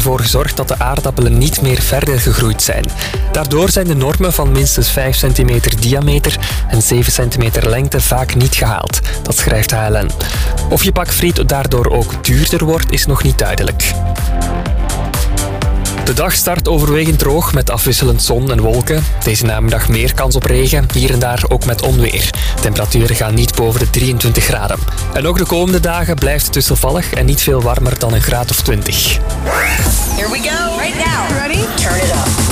ervoor gezorgd dat de aardappelen niet meer verder gegroeid zijn. Daardoor zijn de normen van minstens 5 centimeter diameter en 7 centimeter lengte vaak niet gehaald. Dat schrijft HLN. Of je pak friet daardoor ook duurder wordt, is nog niet duidelijk. De dag start overwegend droog met afwisselend zon en wolken. Deze namiddag meer kans op regen, hier en daar ook met onweer. Temperaturen gaan niet boven de 23 graden. En ook de komende dagen blijft het wisselvallig en niet veel warmer dan een graad of 20. Here we go. Right now. Ready? Turn it up.